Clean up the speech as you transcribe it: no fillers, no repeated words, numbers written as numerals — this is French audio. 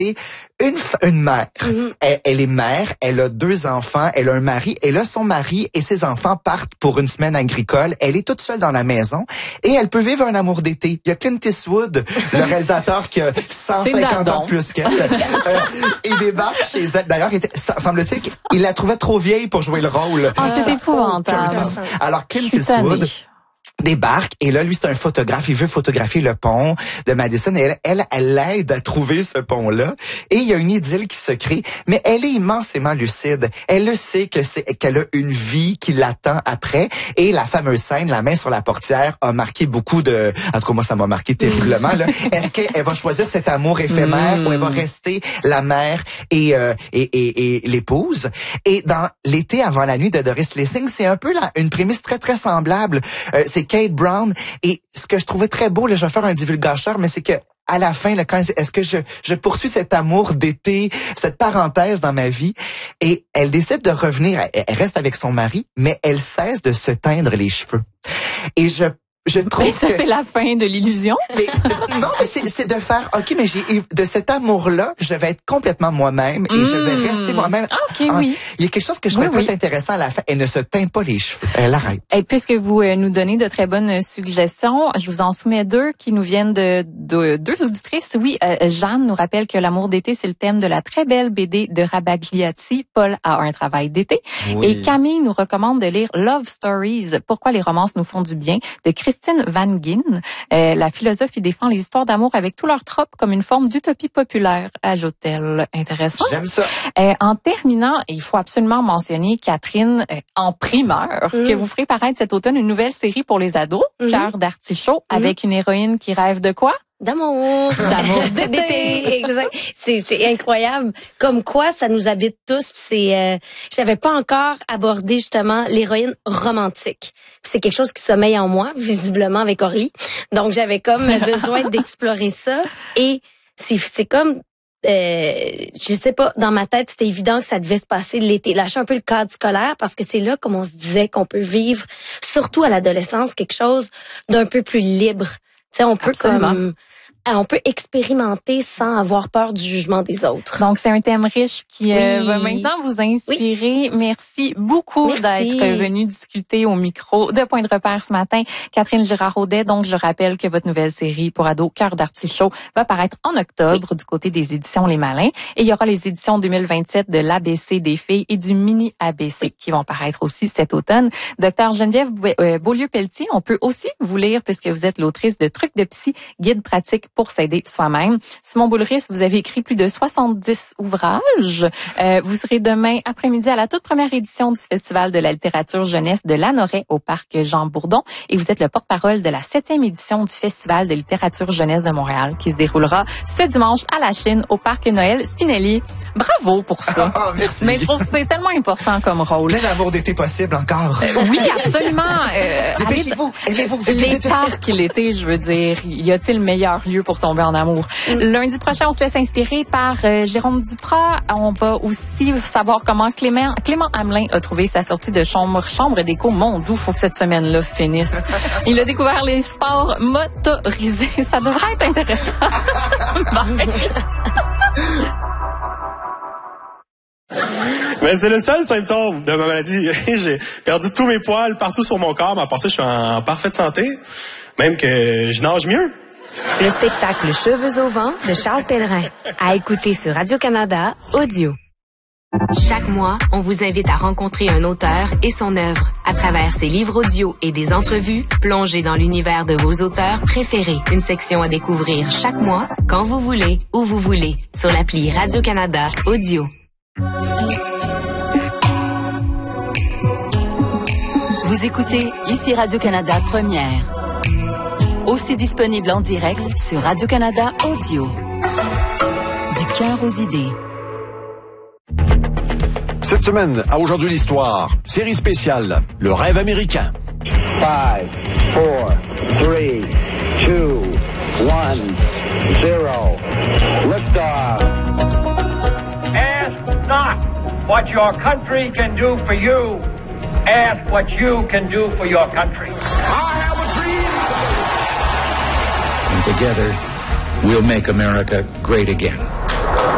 une mère. Elle est mère, elle a 2 enfants, elle a un mari, et là, son mari et ses enfants partent pour une semaine agricole. Elle est toute seule dans la maison et elle peut vivre un amour d'été. Il y a Clint Eastwood, le réalisateur qui a 150 ans de plus qu'elle, et débarque chez elle. D'ailleurs, semble-t-il qu'il la trouvait trop vieille pour jouer le rôle. C'est épouvantable. Alors, Clint Eastwood débarque, et là, lui, c'est un photographe, il veut photographier le pont de Madison, et elle l'aide à trouver ce pont-là, et il y a une idylle qui se crée, mais elle est immensément lucide. Elle le sait qu'elle a une vie qui l'attend après, et la fameuse scène, la main sur la portière, a marqué beaucoup de... En tout cas, moi, ça m'a marqué terriblement, là. Est-ce qu'elle va choisir cet amour éphémère, ou elle va rester la mère et l'épouse? Et dans L'été avant la nuit de Doris Lessing, c'est un peu une prémisse très, très semblable. C'est Kate Brown, et ce que je trouvais très beau, là, je vais faire un divulgateur, mais c'est que à la fin, là, est-ce que je poursuis cet amour d'été, cette parenthèse dans ma vie, et elle décide de revenir, elle reste avec son mari, mais elle cesse de se teindre les cheveux. Et je trouve mais ça, c'est la fin de l'illusion. Mais c'est de faire, OK, mais de cet amour-là, je vais être complètement moi-même et je vais rester moi-même. OK, oui. Il y a quelque chose que je trouve très intéressant à la fin. Elle ne se teint pas les cheveux. Elle arrête. Et puisque vous nous donnez de très bonnes suggestions, je vous en soumets 2 qui nous viennent de 2 auditrices. Oui, Jeanne nous rappelle que l'amour d'été, c'est le thème de la très belle BD de Rabagliati, Paul a un travail d'été. Oui. Et Camille nous recommande de lire Love Stories, Pourquoi les romances nous font du bien, de Christine Van Gien. La philosophe y défend les histoires d'amour avec tous leurs tropes comme une forme d'utopie populaire, ajoute-t-elle. Intéressant. J'aime ça. En terminant, il faut absolument mentionner, Catherine, en primeur, que vous ferez paraître cet automne une nouvelle série pour les ados, Cœur d'artichaut, avec une héroïne qui rêve de quoi? D'amour d'été. Exact. C'est incroyable. Comme quoi, ça nous habite tous. J'avais pas encore abordé justement l'héroïne romantique. C'est quelque chose qui sommeille en moi, visiblement avec Orly. Donc j'avais comme besoin d'explorer ça. Et c'est comme je sais pas, dans ma tête, c'était évident que ça devait se passer l'été. Lâcher un peu le cadre scolaire, parce que c'est là, comme on se disait, qu'on peut vivre, surtout à l'adolescence, quelque chose d'un peu plus libre. Tu sais, on peut on peut expérimenter sans avoir peur du jugement des autres. Donc, c'est un thème riche qui va maintenant vous inspirer. Oui. Merci beaucoup d'être venu discuter au micro de Point de repère ce matin. Catherine Girard-Audet, donc je rappelle que votre nouvelle série pour ados, Cœur d'artichaut, va paraître en octobre du côté des éditions Les Malins. Et il y aura les éditions 2027 de l'ABC des filles et du mini ABC qui vont paraître aussi cet automne. Docteur Geneviève Beaulieu-Pelletier, on peut aussi vous lire puisque vous êtes l'autrice de Trucs de psy, guide pratique pour s'aider soi-même. Simon Boulris, vous avez écrit plus de 70 ouvrages. Vous serez demain après-midi à la toute première édition du Festival de la littérature jeunesse de Lanoret au parc Jean Bourdon et vous êtes le porte-parole de la 7e édition du Festival de littérature jeunesse de Montréal qui se déroulera ce dimanche à la Chine au parc Noël Spinelli. Bravo pour ça. Merci. Mais je trouve que c'est tellement important comme rôle. Plein d'amour d'été possible encore. Oui, absolument. Dépêchez-vous. Les parcs l'été, je veux dire, y a-t-il meilleur lieu pour tomber en amour? Lundi prochain, on se laisse inspirer par Jérôme Duprat. On va aussi savoir comment Clément Hamelin a trouvé sa sortie de chambre d'écho. Mon Dieu, faut que cette semaine-là finisse. Il a découvert les sports motorisés. Ça devrait être intéressant. Mais c'est le seul symptôme de ma maladie. J'ai perdu tous mes poils partout sur mon corps, mais à part ça, je suis en parfaite santé. Même que je nage mieux. Le spectacle Cheveux au vent de Charles Pellerin. À écouter sur Radio-Canada Audio. Chaque mois, on vous invite à rencontrer un auteur et son œuvre. À travers ses livres audio et des entrevues, plongez dans l'univers de vos auteurs préférés. Une section à découvrir chaque mois, quand vous voulez, où vous voulez, sur l'appli Radio-Canada Audio. Vous écoutez ici Radio-Canada Première. Aussi disponible en direct sur Radio-Canada Audio. Du cœur aux idées. Cette semaine, à Aujourd'hui l'Histoire, série spéciale, Le rêve américain. 5, 4, 3, 2, 1, 0. Liftoff. Ask not what your country can do for you. Ask what you can do for your country. I have a dream. And together, we'll make America great again.